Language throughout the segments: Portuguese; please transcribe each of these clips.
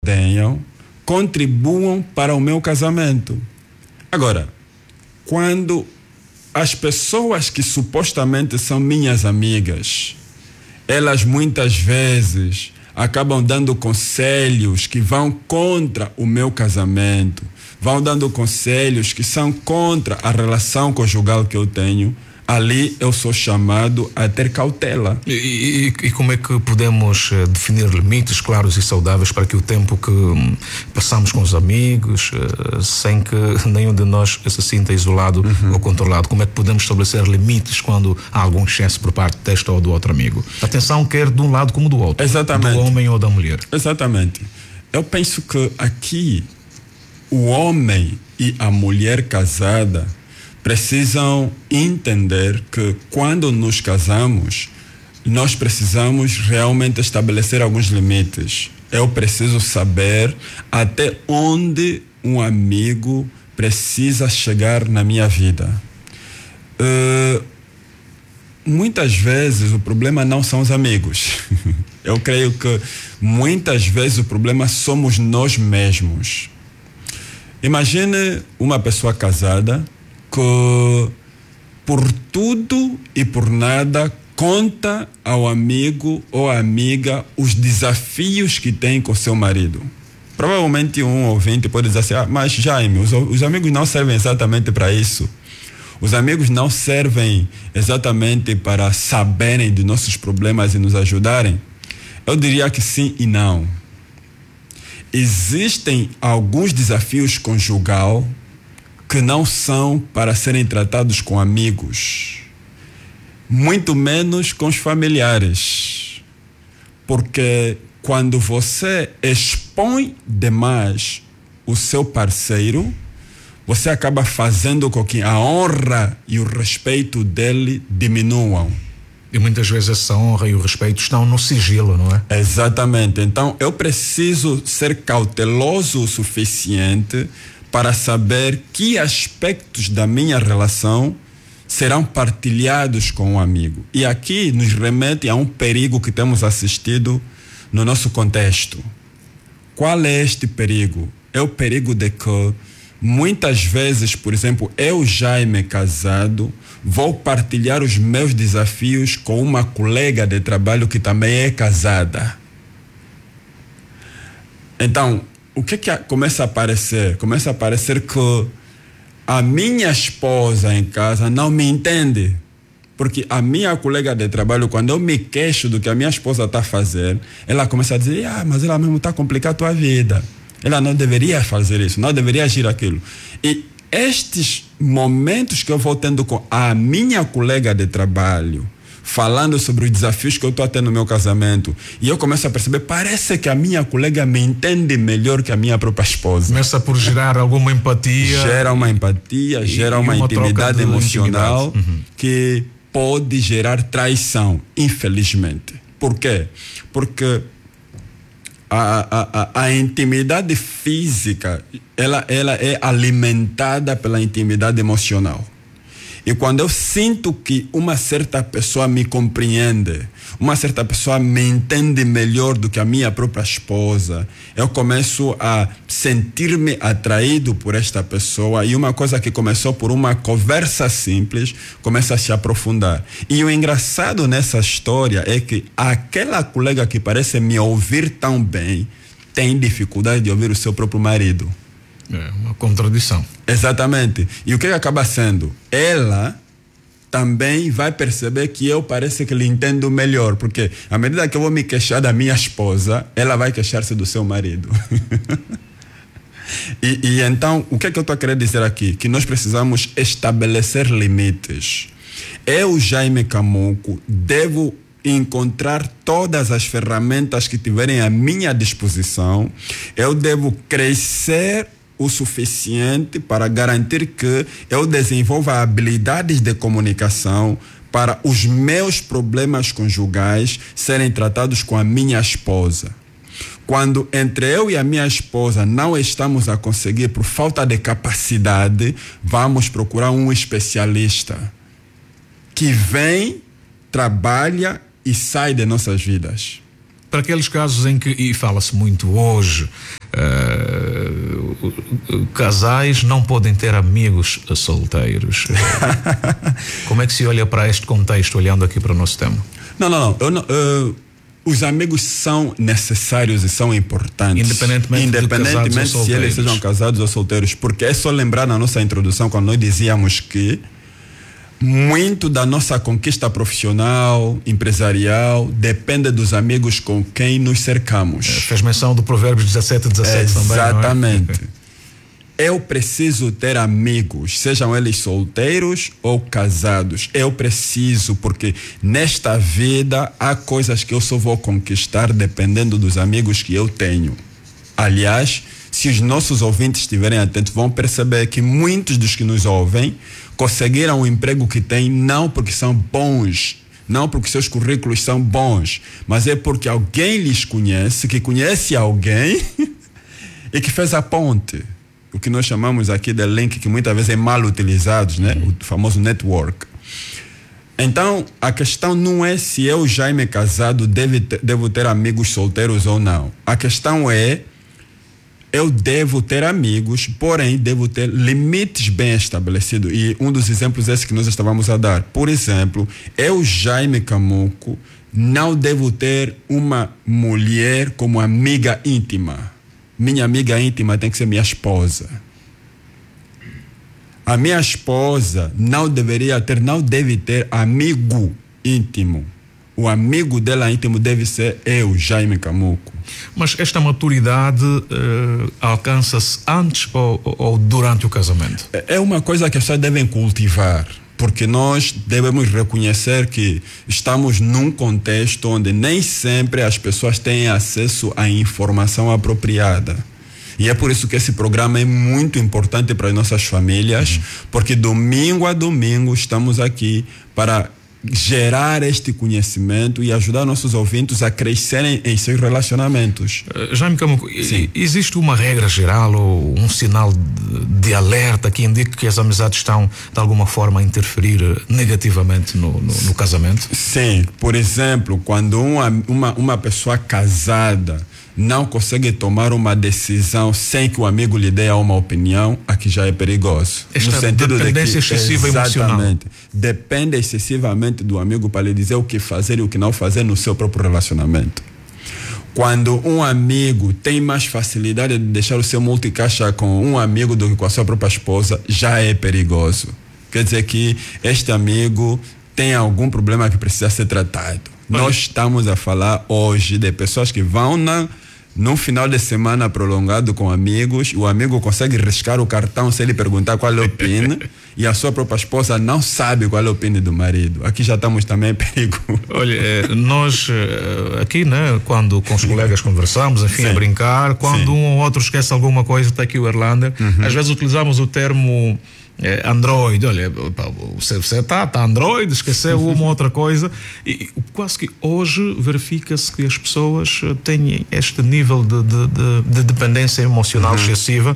tenham contribuam para o meu casamento. Agora, quando as pessoas que supostamente são minhas amigas, elas muitas vezes acabam dando conselhos que vão contra o meu casamento, vão dando conselhos que são contra a relação conjugal que eu tenho, ali eu sou chamado a ter cautela. E como é que podemos definir limites claros e saudáveis para que o tempo que passamos com os amigos, sem que nenhum de nós se sinta isolado ou controlado, como é que podemos estabelecer limites quando há algum excesso por parte deste ou do outro amigo? Atenção, quer de um lado como do outro. Exatamente. Do homem ou da mulher. Exatamente. Eu penso que aqui o homem e a mulher casada precisam entender que quando nos casamos, nós precisamos realmente estabelecer alguns limites. Eu preciso saber até onde um amigo precisa chegar na minha vida. Muitas vezes o problema não são os amigos. Eu creio que muitas vezes o problema somos nós mesmos. Imagine uma pessoa casada que por tudo e por nada conta ao amigo ou amiga os desafios que tem com seu marido. Provavelmente um ouvinte pode dizer assim, mas Jaime, os amigos não servem exatamente para isso. Os amigos não servem exatamente para saberem de nossos problemas e nos ajudarem. Eu diria que sim e não. Existem alguns desafios conjugal que não são para serem tratados com amigos, muito menos com os familiares. Porque quando você expõe demais o seu parceiro, você acaba fazendo com que a honra e o respeito dele diminuam. E muitas vezes essa honra e o respeito estão no sigilo, não é? Exatamente. Então, eu preciso ser cauteloso o suficiente para saber que aspectos da minha relação serão partilhados com um amigo. E aqui nos remete a um perigo que temos assistido no nosso contexto. Qual é este perigo? É o perigo de que muitas vezes, por exemplo, eu, Jaime, casado, vou partilhar os meus desafios com uma colega de trabalho que também é casada. Então, o que começa a aparecer? Começa a aparecer que a minha esposa em casa não me entende. Porque a minha colega de trabalho, quando eu me queixo do que a minha esposa está a fazer, ela começa a dizer, mas ela mesmo está a complicar a tua vida. Ela não deveria fazer isso, não deveria agir aquilo. E estes momentos que eu vou tendo com a minha colega de trabalho, falando sobre os desafios que eu estou tendo no meu casamento, e eu começo a perceber, parece que a minha colega me entende melhor que a minha própria esposa. Começa por gerar alguma empatia. Gera uma empatia, gera uma intimidade emocional que pode gerar traição, infelizmente. Por quê? Porque a intimidade física, ela é alimentada pela intimidade emocional. E quando eu sinto que uma certa pessoa me compreende, uma certa pessoa me entende melhor do que a minha própria esposa, eu começo a sentir-me atraído por esta pessoa, e uma coisa que começou por uma conversa simples começa a se aprofundar. E o engraçado nessa história é que aquela colega que parece me ouvir tão bem tem dificuldade de ouvir o seu próprio marido. É uma contradição. Exatamente. E o que acaba sendo? Ela também vai perceber que eu parece que lhe entendo melhor, porque à medida que eu vou me queixar da minha esposa, ela vai queixar-se do seu marido. e então, o que eu estou a querer dizer aqui? Que nós precisamos estabelecer limites. Eu, Jaime Camuco, devo encontrar todas as ferramentas que tiverem à minha disposição. Eu devo crescer o suficiente para garantir que eu desenvolva habilidades de comunicação para os meus problemas conjugais serem tratados com a minha esposa. Quando entre eu e a minha esposa não estamos a conseguir por falta de capacidade, vamos procurar um especialista que vem, trabalha e sai de nossas vidas. Para aqueles casos em que, e fala-se muito hoje, Casais não podem ter amigos solteiros. Como é que se olha para este contexto, olhando aqui para o nosso tema? Não. Os amigos são necessários e são importantes. Independentemente se eles sejam casados ou solteiros. Porque é só lembrar na nossa introdução, quando nós dizíamos que muito da nossa conquista profissional, empresarial, depende dos amigos com quem nos cercamos. Fez menção do Provérbios 17:17 também. Exatamente. Não é? Eu preciso ter amigos, sejam eles solteiros ou casados. Eu preciso, porque nesta vida há coisas que eu só vou conquistar dependendo dos amigos que eu tenho. Aliás, se os nossos ouvintes estiverem atentos, vão perceber que muitos dos que nos ouvem conseguiram o emprego que têm não porque são bons, não porque seus currículos são bons, mas é porque alguém lhes conhece, que conhece alguém e que fez a ponte. O que nós chamamos aqui de link, que muitas vezes é mal utilizado, né? O famoso network. Então, a questão não é se eu, Jaime casado, devo ter amigos solteiros ou não. A questão é, eu devo ter amigos, porém devo ter limites bem estabelecidos. E um dos exemplos é esse que nós estávamos a dar. Por exemplo, eu, Jaime Camuco, não devo ter uma mulher como amiga íntima. Minha amiga íntima tem que ser minha esposa. A minha esposa não deve ter amigo íntimo. O amigo dela íntimo deve ser eu, Jaime Camuco. Mas esta maturidade alcança-se antes ou durante o casamento? É uma coisa que as pessoas devem cultivar. Porque nós devemos reconhecer que estamos num contexto onde nem sempre as pessoas têm acesso à informação apropriada. E é por isso que esse programa é muito importante para as nossas famílias, porque domingo a domingo estamos aqui para gerar este conhecimento e ajudar nossos ouvintes a crescerem em seus relacionamentos. Jaime Camuco, existe uma regra geral ou um sinal de alerta que indique que as amizades estão de alguma forma a interferir negativamente no casamento? Sim, por exemplo, quando uma pessoa casada não consegue tomar uma decisão sem que o amigo lhe dê uma opinião, aqui já é perigoso. Esta no sentido dependência de que, excessiva emocional. Depende excessivamente do amigo para lhe dizer o que fazer e o que não fazer no seu próprio relacionamento. Quando um amigo tem mais facilidade de deixar o seu multicaixa com um amigo do que com a sua própria esposa, já é perigoso. Quer dizer que este amigo tem algum problema que precisa ser tratado. Nós estamos a falar hoje de pessoas que vão num final de semana prolongado com amigos, o amigo consegue riscar o cartão se ele perguntar qual é o PIN e a sua própria esposa não sabe qual é o PIN do marido. Aqui já estamos também em perigo. Olha, nós aqui, né, quando com os colegas conversamos, enfim, a brincar, quando um ou outro esquece alguma coisa, está aqui o Erlander, às vezes utilizamos o termo Android. Olha, você está Android, esqueceu uma outra coisa, e quase que hoje verifica-se que as pessoas têm este nível de dependência emocional excessiva,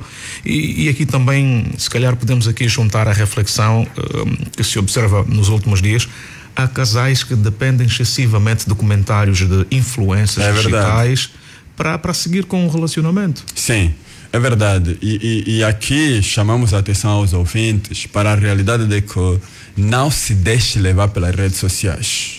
e aqui também se calhar podemos aqui juntar a reflexão que se observa nos últimos dias. Há casais que dependem excessivamente de comentários de influências digitais para seguir com o relacionamento. Sim. É verdade, e aqui chamamos a atenção aos ouvintes para a realidade de que não se deixe levar pelas redes sociais.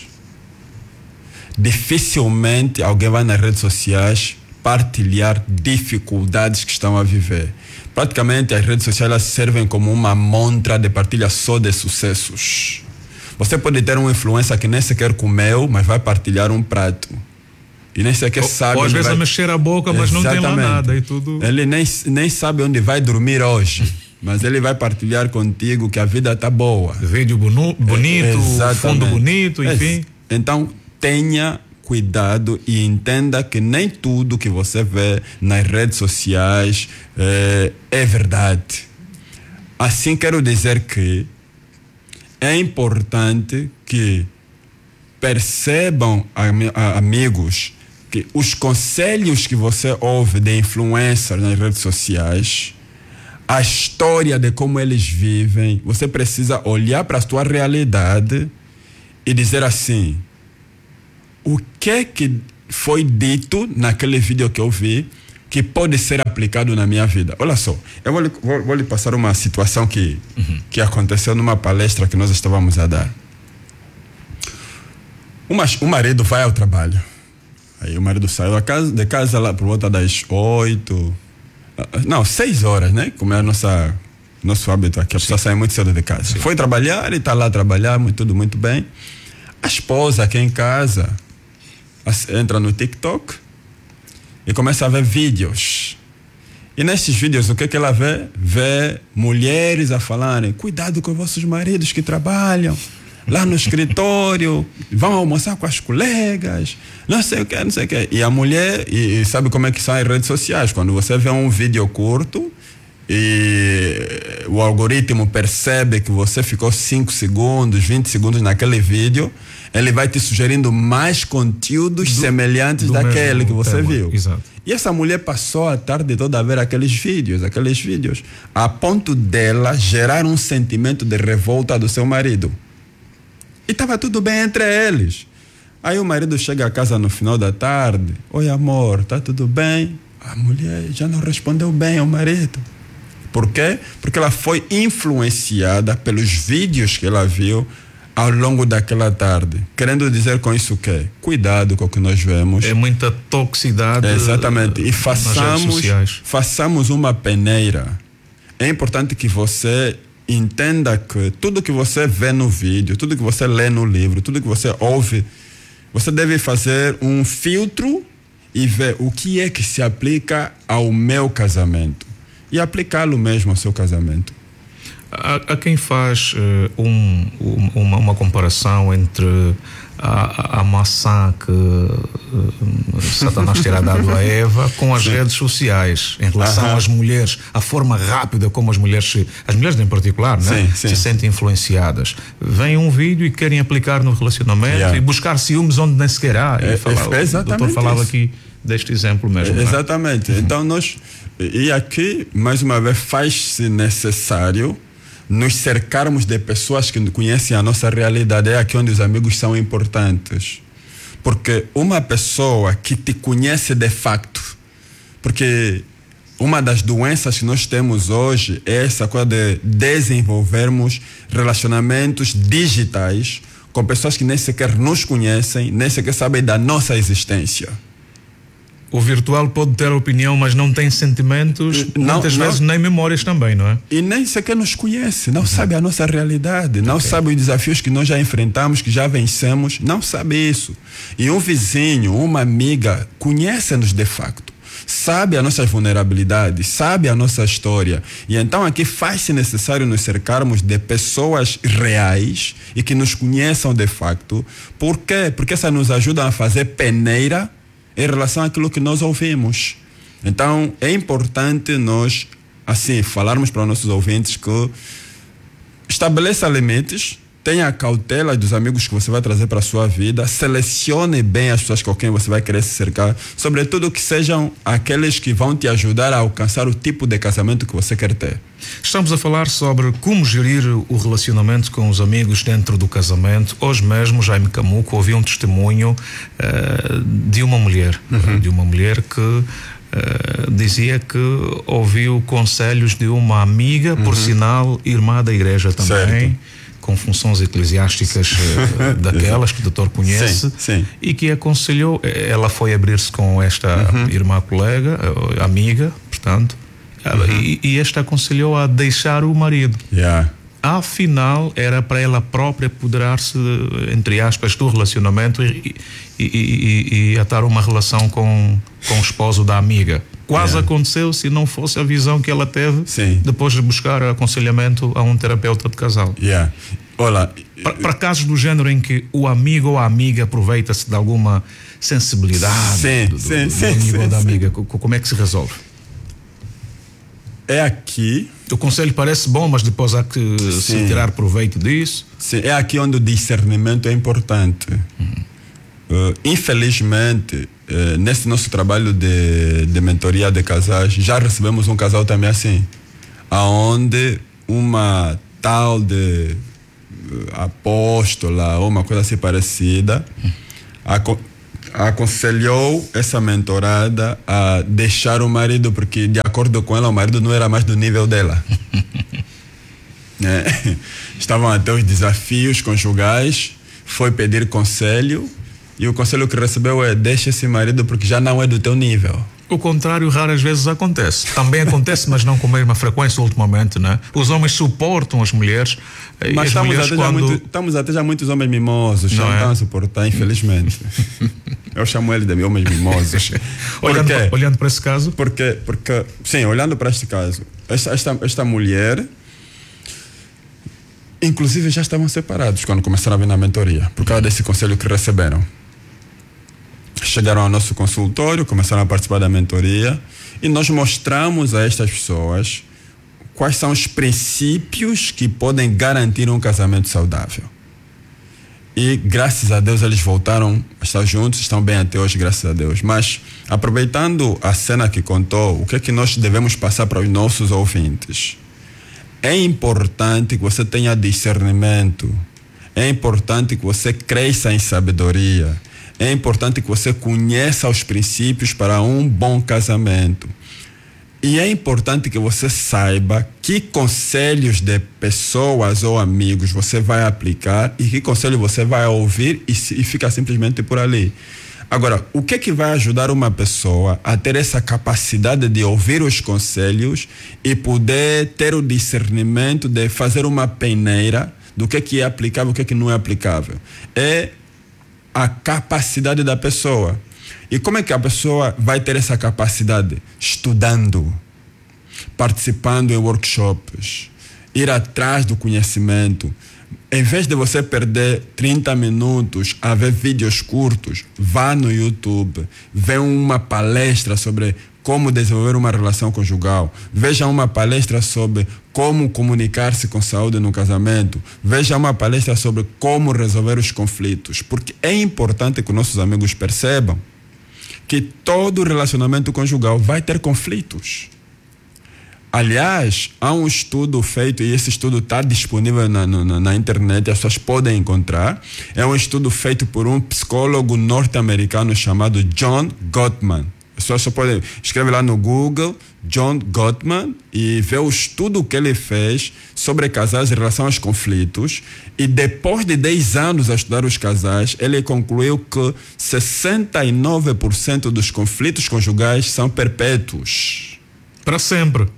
Dificilmente alguém vai nas redes sociais partilhar dificuldades que estão a viver. Praticamente as redes sociais elas servem como uma montra de partilha só de sucessos. Você pode ter uma influência que nem sequer comeu, mas vai partilhar um prato. E nem sequer sabe. Ou às vezes a mexer a boca, mas não tem lá nada e tudo. Ele nem sabe onde vai dormir hoje, mas ele vai partilhar contigo que a vida está boa. Vídeo bonito, fundo bonito, enfim. Então tenha cuidado e entenda que nem tudo que você vê nas redes sociais é verdade. Assim quero dizer que é importante que percebam, amigos, que os conselhos que você ouve de influencers nas redes sociais, a história de como eles vivem, você precisa olhar para a sua realidade e dizer assim: o que foi dito naquele vídeo que eu vi que pode ser aplicado na minha vida. Olha só, eu vou lhe passar uma situação que aconteceu numa palestra que nós estávamos a dar. O marido vai ao trabalho. Aí o marido saiu de casa lá por volta das 6 horas, né? Como é nosso hábito aqui, a pessoa sai muito cedo de casa. Sim. Foi trabalhar e está lá a trabalhar, tudo muito bem. A esposa aqui em casa entra no TikTok e começa a ver vídeos. E nesses vídeos, o que ela vê? Vê mulheres a falarem: cuidado com vossos maridos que trabalham lá no escritório, vão almoçar com as colegas, não sei o que. E a mulher, e sabe como é que são as redes sociais? Quando você vê um vídeo curto e o algoritmo percebe que você ficou 5 segundos, 20 segundos naquele vídeo, ele vai te sugerindo mais conteúdos semelhantes daquele que você viu. Exato. E essa mulher passou a tarde toda a ver aqueles vídeos, a ponto dela gerar um sentimento de revolta do seu marido. E estava tudo bem entre eles. Aí o marido chega a casa no final da tarde: oi, amor, tá tudo bem? A mulher já não respondeu bem ao marido. Por quê? Porque ela foi influenciada pelos vídeos que ela viu ao longo daquela tarde. Querendo dizer com isso o quê? Cuidado com o que nós vemos. É muita toxicidade. Exatamente. E façamos uma peneira. É importante que você entenda que tudo que você vê no vídeo, tudo que você lê no livro, tudo que você ouve, você deve fazer um filtro e ver o que é que se aplica ao meu casamento e aplicá-lo mesmo ao seu casamento. Há quem faz uma comparação entre a maçã que Satanás terá dado a Eva com as redes sociais em relação às mulheres, a forma rápida como as mulheres em particular, né? Se sentem influenciadas. Vem um vídeo e querem aplicar no relacionamento e buscar ciúmes onde nem sequer há. O doutor falava aqui deste exemplo mesmo. Exatamente. Então e aqui, mais uma vez, faz-se necessário nos cercarmos de pessoas que conhecem a nossa realidade. É aqui onde os amigos são importantes. Porque uma pessoa que te conhece de facto, porque uma das doenças que nós temos hoje é essa coisa de desenvolvermos relacionamentos digitais com pessoas que nem sequer nos conhecem, nem sequer sabem da nossa existência. O virtual pode ter opinião, mas não tem sentimentos, muitas vezes nem memórias também, não é? E nem sequer nos conhece, não sabe a nossa realidade, não sabe os desafios que nós já enfrentamos, que já vencemos, não sabe isso. E um vizinho, uma amiga, conhece-nos de facto, sabe as nossas vulnerabilidades, sabe a nossa história. E então aqui faz-se necessário nos cercarmos de pessoas reais e que nos conheçam de facto. Por quê? Porque essas nos ajudam a fazer peneira em relação àquilo que nós ouvimos. Então, é importante nós, assim, falarmos para os nossos ouvintes que estabeleça limites, tenha cautela dos amigos que você vai trazer para a sua vida, selecione bem as pessoas com quem você vai querer se cercar, sobretudo que sejam aqueles que vão te ajudar a alcançar o tipo de casamento que você quer ter. Estamos a falar sobre como gerir o relacionamento com os amigos dentro do casamento. Hoje mesmo, Jaime Camuco ouviu um testemunho de uma mulher, que dizia que ouviu conselhos de uma amiga, por sinal, irmã da igreja também, certo, com funções eclesiásticas daquelas que o doutor conhece, sim. E que aconselhou, ela foi abrir-se com esta irmã colega, amiga, portanto, e esta aconselhou a deixar o marido. Afinal, era para ela própria apoderar-se, entre aspas, do relacionamento e atar uma relação com o esposo da amiga. Quase aconteceu se não fosse a visão que ela teve depois de buscar aconselhamento a um terapeuta de casal. Olha, para casos do género em que o amigo ou a amiga aproveita-se de alguma sensibilidade do amigo ou da amiga, como é que se resolve? É aqui. O conselho parece bom, mas depois há que se tirar proveito disso. Sim, é aqui onde o discernimento é importante. Infelizmente, nesse nosso trabalho de mentoria de casais, já recebemos um casal também assim, aonde uma tal apóstola ou uma coisa assim parecida aconselhou essa mentorada a deixar o marido, porque de acordo com ela o marido não era mais do nível dela. Estavam até os desafios conjugais, foi pedir conselho e o conselho que recebeu é: deixa esse marido porque já não é do teu nível. O contrário raras vezes acontece. Também acontece, mas não com a mesma frequência ultimamente, né? Os homens suportam as mulheres. Mas estamos até já muitos homens mimosos, já não estão a suportar, infelizmente. Eu chamo eles de homens mimosos. Olhando para esse caso? Porque, sim, olhando para este caso, esta mulher, inclusive já estavam separados quando começaram a vir na mentoria, por causa desse conselho que receberam. Chegaram ao nosso consultório, começaram a participar da mentoria e nós mostramos a estas pessoas quais são os princípios que podem garantir um casamento saudável. E graças a Deus eles voltaram a estar juntos, estão bem até hoje, graças a Deus. Mas aproveitando a cena que contou, o que é que nós devemos passar para os nossos ouvintes? É importante que você tenha discernimento, é importante que você cresça em sabedoria, é importante que você conheça os princípios para um bom casamento. E é importante que você saiba que conselhos de pessoas ou amigos você vai aplicar e que conselho você vai ouvir e fica simplesmente por ali. Agora, o que vai ajudar uma pessoa a ter essa capacidade de ouvir os conselhos e poder ter o discernimento de fazer uma peneira do que é aplicável e o que não é aplicável? É a capacidade da pessoa. E como é que a pessoa vai ter essa capacidade? Estudando, participando em workshops, ir atrás do conhecimento. Em vez de você perder 30 minutos a ver vídeos curtos, vá no YouTube, vê uma palestra sobre como desenvolver uma relação conjugal, veja uma palestra sobre como comunicar-se com saúde no casamento, veja uma palestra sobre como resolver os conflitos, porque é importante que nossos amigos percebam que todo relacionamento conjugal vai ter conflitos. Aliás, há um estudo feito, e esse estudo está disponível na internet, as pessoas podem encontrar. É um estudo feito por um psicólogo norte-americano chamado John Gottman. As pessoas só podem escrever lá no Google John Gottman e ver o estudo que ele fez sobre casais em relação aos conflitos. E depois de 10 anos a estudar os casais, ele concluiu que 69% dos conflitos conjugais são perpétuos. Para sempre.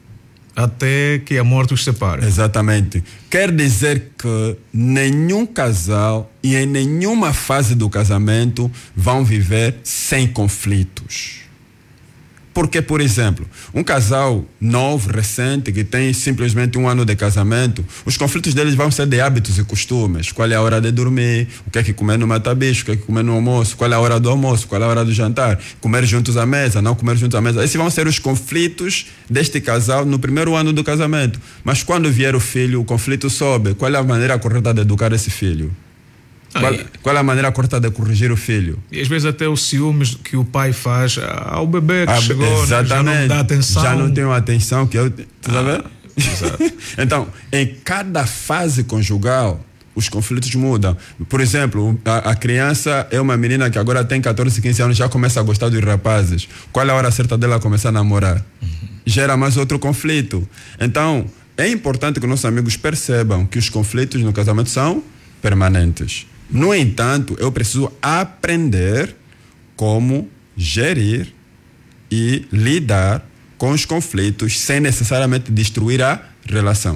Até que a morte os separe. Exatamente. Quer dizer que nenhum casal e em nenhuma fase do casamento vão viver sem conflitos. Porque, por exemplo, um casal novo, recente, que tem simplesmente 1 ano de casamento, os conflitos deles vão ser de hábitos e costumes. Qual é a hora de dormir, o que é que comer no mata-bicho, o que é que comer no almoço, qual é a hora do almoço, qual é a hora do jantar, comer juntos à mesa, não comer juntos à mesa. Esses vão ser os conflitos deste casal no primeiro ano do casamento. Mas quando vier o filho, o conflito sobe. Qual é a maneira correta de educar esse filho? Qual é a maneira correta de corrigir o filho? E às vezes até os ciúmes que o pai faz ao bebê que chegou, exatamente, já não dá atenção. Já não tem a atenção que eu... Tá vendo? Exato. Então, em cada fase conjugal, os conflitos mudam. Por exemplo, a criança é uma menina que agora tem 14, 15 anos, já começa a gostar dos rapazes. Qual é a hora certa dela começar a namorar? Gera mais outro conflito. Então, é importante que nossos amigos percebam que os conflitos no casamento são permanentes. No entanto, eu preciso aprender como gerir e lidar com os conflitos sem necessariamente destruir a relação.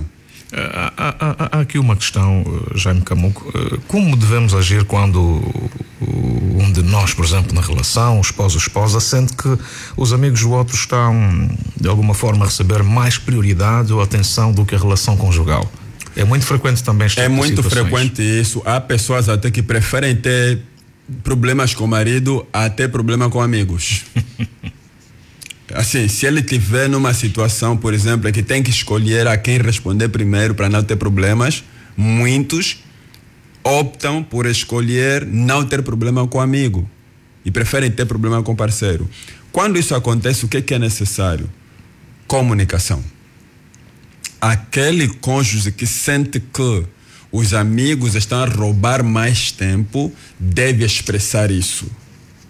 Há aqui uma questão, Jaime Camuco. Como devemos agir quando um de nós, por exemplo, na relação, esposo ou esposa, sente que os amigos do outro estão, de alguma forma, a receber mais prioridade ou atenção do que a relação conjugal? É muito frequente também este tipo de situações. É muito frequente isso. Há pessoas até que preferem ter problemas com o marido a ter problema com amigos. Assim, se ele estiver numa situação, por exemplo, que tem que escolher a quem responder primeiro para não ter problemas, muitos optam por escolher não ter problema com o amigo e preferem ter problema com o parceiro. Quando isso acontece, o que é necessário? Comunicação. Aquele cônjuge que sente que os amigos estão a roubar mais tempo deve expressar isso.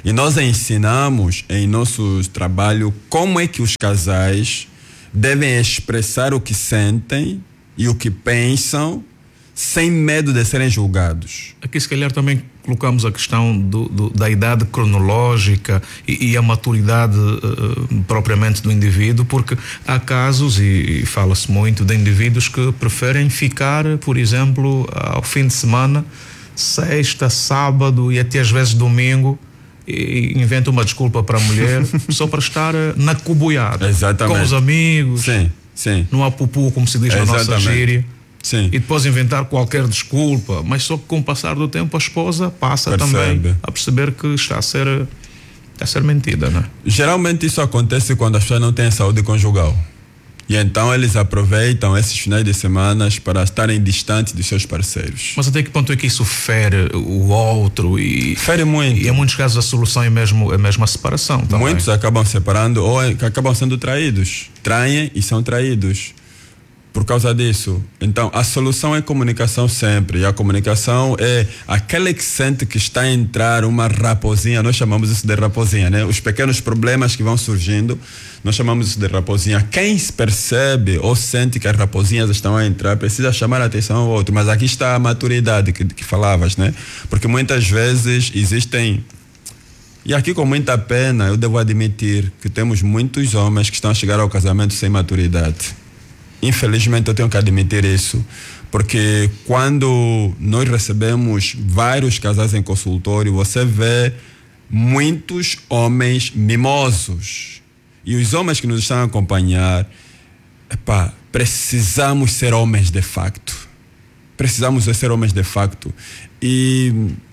E nós ensinamos em nosso trabalho como é que os casais devem expressar o que sentem e o que pensam sem medo de serem julgados. Aqui se calhar também colocamos a questão da idade cronológica e a maturidade propriamente do indivíduo, porque há casos, e fala-se muito, de indivíduos que preferem ficar, por exemplo, ao fim de semana, sexta, sábado e até às vezes domingo, e inventa uma desculpa para a mulher só para estar na cubuiada. Exatamente. Com os amigos, sim. no apupu, como se diz na nossa gíria. Sim. E depois inventar qualquer desculpa, mas só que com o passar do tempo a esposa passa também a perceber que está a ser mentida, né? Geralmente isso acontece quando as pessoas não têm saúde conjugal. E então eles aproveitam esses finais de semana para estarem distantes dos seus parceiros. Mas até que ponto é que isso fere o outro? Fere muito. E em muitos casos a solução é mesmo a separação também. Muitos acabam separando ou acabam sendo traídos. Traem e são traídos por causa disso. Então a solução é comunicação sempre. E a comunicação é aquele que sente que está a entrar uma raposinha. Nós chamamos isso de raposinha, né? Os pequenos problemas que vão surgindo, nós chamamos isso de raposinha. Quem percebe ou sente que as raposinhas estão a entrar precisa chamar a atenção ao outro. Mas aqui está a maturidade que falavas, né? Porque muitas vezes existem, e aqui com muita pena eu devo admitir que temos muitos homens que estão a chegar ao casamento sem maturidade. Infelizmente eu tenho que admitir isso, porque quando nós recebemos vários casais em consultório, você vê muitos homens mimosos. E os homens que nos estão a acompanhar, precisamos ser homens de facto. Precisamos ser homens de facto. E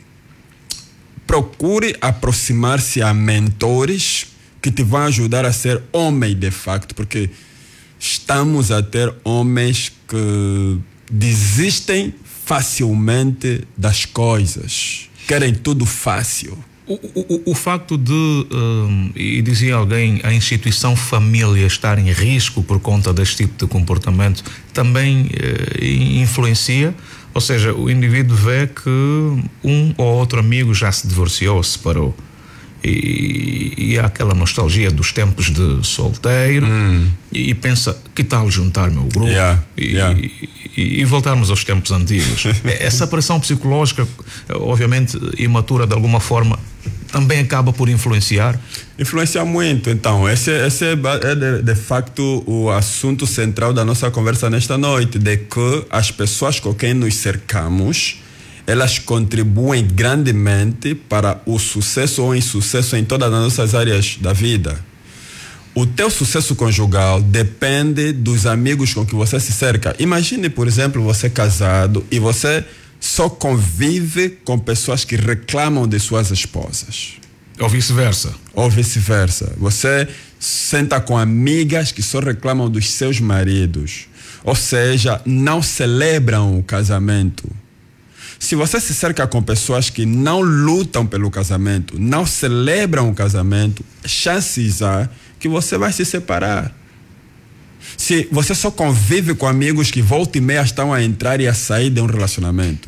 procure aproximar-se a mentores que te vão ajudar a ser homem de facto, porque estamos a ter homens que desistem facilmente das coisas, querem tudo fácil. O facto de, e dizia alguém, a instituição família estar em risco por conta deste tipo de comportamento também influencia, ou seja, o indivíduo vê que um ou outro amigo já se divorciou, se separou. E há aquela nostalgia dos tempos de solteiro e pensa, que tal juntar-me ao grupo e voltarmos aos tempos antigos. Essa pressão psicológica, obviamente imatura de alguma forma, também acaba por influenciar? Influencia muito. Então, esse é de facto o assunto central da nossa conversa nesta noite, de que as pessoas com quem nos cercamos, elas contribuem grandemente para o sucesso ou insucesso em todas as nossas áreas da vida. O teu sucesso conjugal depende dos amigos com que você se cerca. Imagine, por exemplo, você casado e você só convive com pessoas que reclamam de suas esposas. Ou vice-versa. Ou vice-versa. Você senta com amigas que só reclamam dos seus maridos. Ou seja, não celebram o casamento. Se você se cerca com pessoas que não lutam pelo casamento, não celebram o casamento, chances há que você vai se separar. Se você só convive com amigos que volta e meia estão a entrar e a sair de um relacionamento,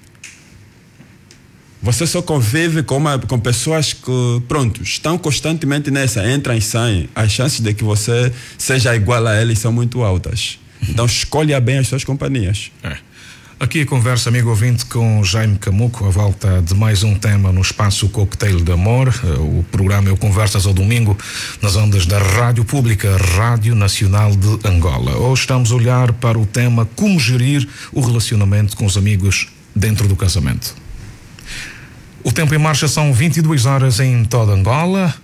você só convive com pessoas que, estão constantemente nessa, entram e saem, as chances de que você seja igual a eles são muito altas. Então escolha bem as suas companhias. Aqui a conversa, amigo ouvinte, com Jaime Camuco, à volta de mais um tema no espaço Coquetel de Amor. O programa é o Conversas ao Domingo, nas ondas da Rádio Pública, Rádio Nacional de Angola. Hoje estamos a olhar para o tema como gerir o relacionamento com os amigos dentro do casamento. O tempo em marcha são 22 horas em toda Angola.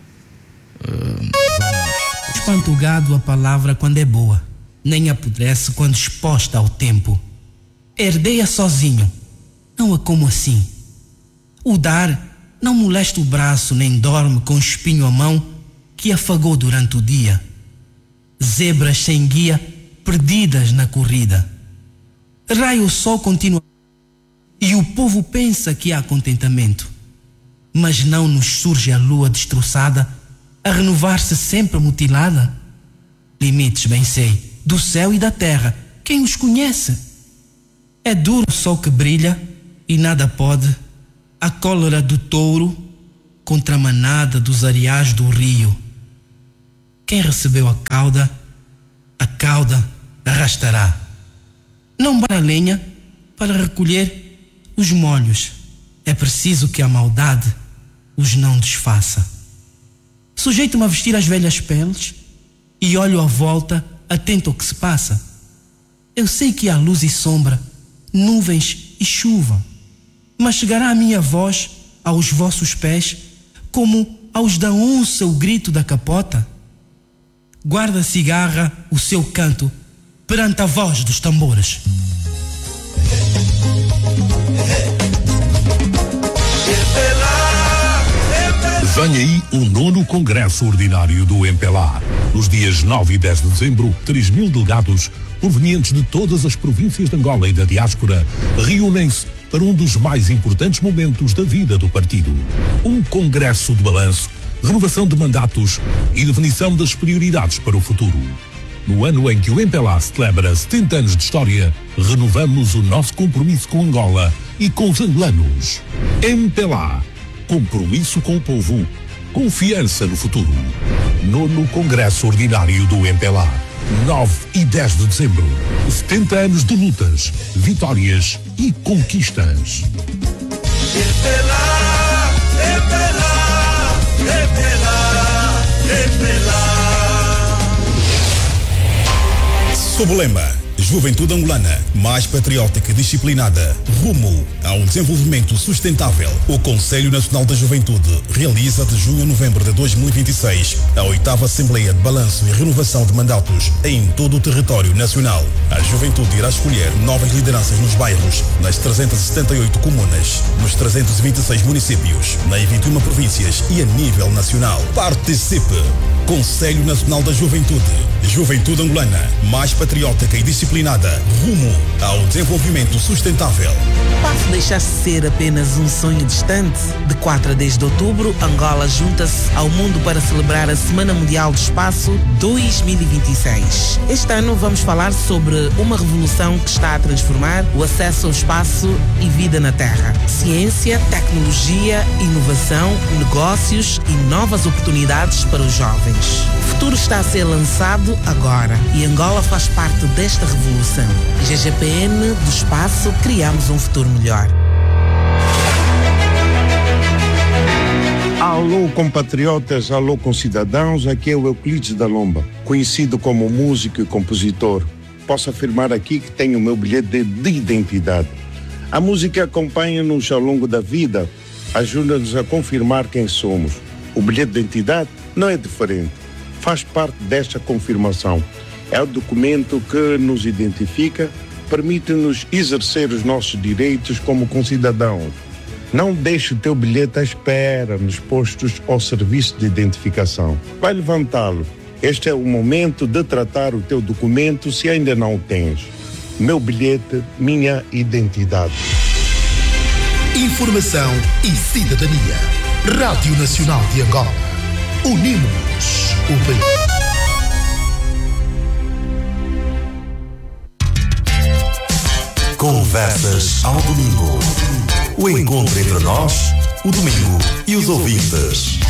Espanta o gado a palavra quando é boa, nem apodrece quando exposta ao tempo. Herdeia sozinho, não a como assim. O dar não molesta o braço, nem dorme com espinho à mão que afagou durante o dia. Zebras sem guia, perdidas na corrida. Raia o sol continua e o povo pensa que há contentamento. Mas não nos surge a lua destroçada, a renovar-se sempre mutilada. Limites, bem sei, do céu e da terra, quem os conhece? É duro o sol que brilha e nada pode a cólera do touro contra a manada dos areais do rio. Quem recebeu a cauda arrastará. Não basta a lenha para recolher os molhos. É preciso que a maldade os não desfaça. Sujeito-me a vestir as velhas peles e olho à volta, atento ao que se passa. Eu sei que há luz e sombra, nuvens e chuva, mas chegará a minha voz aos vossos pés como aos da onça o grito da capota. Guarda cigarra o seu canto perante a voz dos tambores. Vem aí o 9º Congresso Ordinário do MPLA. Nos dias 9 e 10 de dezembro, 3.000 delegados provenientes de todas as províncias de Angola e da diáspora reúnem-se para um dos mais importantes momentos da vida do partido. Um congresso de balanço, renovação de mandatos e definição das prioridades para o futuro. No ano em que o MPLA celebra 70 anos de história, renovamos o nosso compromisso com Angola e com os angolanos. MPLA. Compromisso com o povo. Confiança no futuro. 9º Congresso Ordinário do MPLA. 9 e 10 de dezembro. 70 anos de lutas, vitórias e conquistas. Sob o lema Juventude Angolana, mais patriótica e disciplinada, rumo a um desenvolvimento sustentável. O Conselho Nacional da Juventude realiza de junho a novembro de 2026 a 8ª Assembleia de Balanço e Renovação de Mandatos em todo o território nacional. A juventude irá escolher novas lideranças nos bairros, nas 378 comunas, nos 326 municípios, nas 21 províncias e a nível nacional. Participe! Conselho Nacional da Juventude. Juventude Angolana, mais patriótica e disciplinada, rumo ao desenvolvimento sustentável. Posso deixar de ser apenas um sonho distante? De 4 a 10 de outubro, Angola junta-se ao mundo para celebrar a Semana Mundial do Espaço 2026. Este ano vamos falar sobre uma revolução que está a transformar o acesso ao espaço e vida na Terra. Ciência, tecnologia, inovação, negócios e novas oportunidades para os jovens. O futuro está a ser lançado agora e Angola faz parte desta revolução. GGPN do Espaço, criamos um futuro melhor. Alô compatriotas, alô concidadãos, aqui é o Euclides da Lomba, conhecido como músico e compositor. Posso afirmar aqui que tenho o meu bilhete de identidade. A música acompanha-nos ao longo da vida, ajuda-nos a confirmar quem somos. O bilhete de identidade não é diferente, faz parte desta confirmação. É o documento que nos identifica, permite-nos exercer os nossos direitos como concidadãos. Não deixe o teu bilhete à espera nos postos ou serviço de identificação. Vai levantá-lo. Este é o momento de tratar o teu documento se ainda não o tens. Meu bilhete, minha identidade. Informação e cidadania. Rádio Nacional de Angola. Unimos o país. Conversas ao domingo. O encontro entre nós, o domingo e os ouvintes.